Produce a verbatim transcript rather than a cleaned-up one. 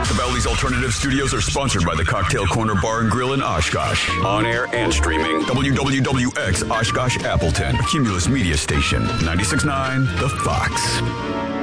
The Valley's Alternative Studios are sponsored by the Cocktail Corner Bar and Grill in Oshkosh. On air and streaming. W W W X Oshkosh Appleton. A Cumulus Media Station. ninety-six point nine The Fox.